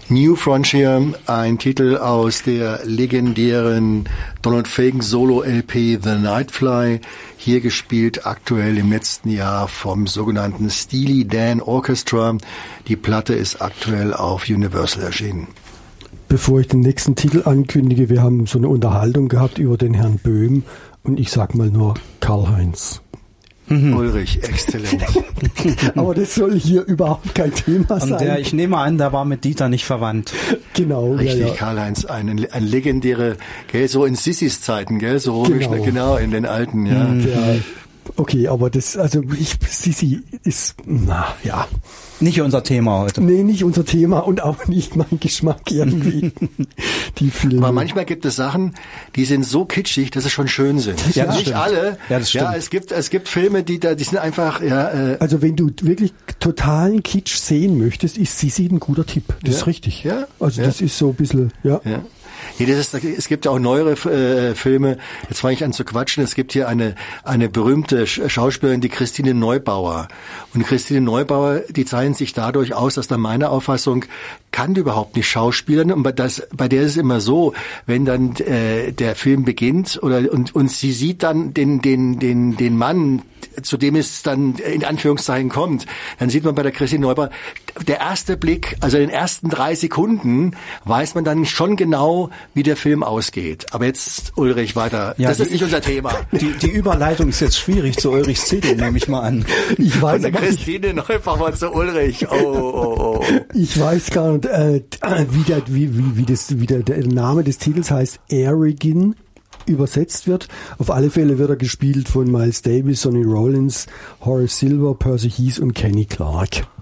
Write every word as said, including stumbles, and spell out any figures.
New Frontier, ein Titel aus der legendären Donald Fagen Solo-L P The Nightfly, hier gespielt aktuell im letzten Jahr vom sogenannten Steely Dan Orchestra. Die Platte ist aktuell auf Universal erschienen. Bevor ich den nächsten Titel ankündige, wir haben so eine Unterhaltung gehabt über den Herrn Böhm und ich sag mal nur Karl-Heinz. Mhm. Ulrich, exzellent. Aber das soll hier überhaupt kein Thema sein. Und der, ich nehme an, der war mit Dieter nicht verwandt. Genau. Richtig, ja, ja. Karl-Heinz, ein, ein legendäre, gell, so in Sissis Zeiten, gell, so genau, genau in den alten, ja. Mhm. ja. Okay, aber das, also ich, Sissi ist, na ja. Nicht unser Thema heute. Nee, nicht unser Thema und auch nicht mein Geschmack irgendwie. Die Filme. Aber manchmal gibt es Sachen, die sind so kitschig, dass sie schon schön sind. Ja, das nicht stimmt. alle. Ja, das stimmt. Ja, es gibt, es gibt Filme, die da, die sind einfach, ja, äh, also wenn du wirklich totalen Kitsch sehen möchtest, ist Sissi ein guter Tipp. Das ja, ist richtig. Ja. Also ja. das ist so ein bisschen, ja. ja. Nee, das ist, es gibt ja auch neuere äh, Filme. Jetzt fange ich an zu quatschen. Es gibt hier eine eine berühmte Schauspielerin, die Christine Neubauer. Und Christine Neubauer, die zeichnet sich dadurch aus, dass nach meiner Auffassung kann die überhaupt nicht schauspielern. Und bei, das, bei der ist es immer so, wenn dann äh, der Film beginnt oder und und sie sieht dann den den den den Mann, zu dem es dann in Anführungszeichen kommt, dann sieht man bei der Christine Neubauer, der erste Blick, also in den ersten drei Sekunden weiß man dann schon genau, wie der Film ausgeht. Aber jetzt, Ulrich, weiter. Ja, das die, ist nicht unser Thema. Die, die Überleitung ist jetzt schwierig zu Ulrichs Titel, nehme ich mal an. Ich weiß, Von der Christine ich, Neubauer zu Ulrich. Oh, oh, oh. Ich weiß gar nicht, äh, wie, der, wie, wie, wie, das, wie der, der Name des Titels heißt, Arrogin übersetzt wird. Auf alle Fälle wird er gespielt von Miles Davis, Sonny Rollins, Horace Silver, Percy Heath und Kenny Clark.